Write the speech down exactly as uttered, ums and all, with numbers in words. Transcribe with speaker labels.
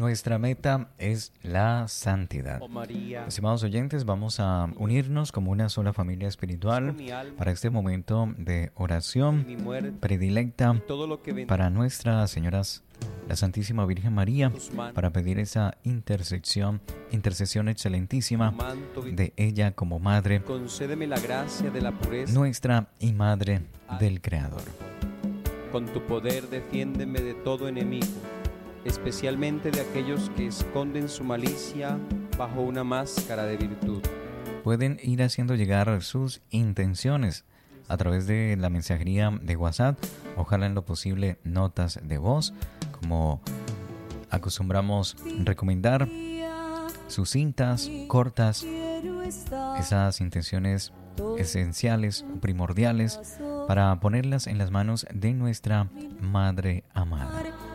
Speaker 1: Nuestra meta es la santidad. Estimados oyentes, vamos a unirnos como una sola familia espiritual para este momento de oración predilecta para Nuestra Señora, la Santísima Virgen María, para pedir esa intercesión, intercesión excelentísima de ella como Madre,
Speaker 2: concédeme la gracia de la pureza,
Speaker 1: nuestra y Madre del Creador.
Speaker 2: Con tu poder defiéndeme de todo enemigo, especialmente de aquellos que esconden su malicia bajo una máscara de virtud.
Speaker 1: Pueden ir haciendo llegar sus intenciones a través de la mensajería de WhatsApp, ojalá en lo posible notas de voz, como acostumbramos recomendar, sucintas, cortas, esas intenciones esenciales, primordiales, para ponerlas en las manos de nuestra Madre amada.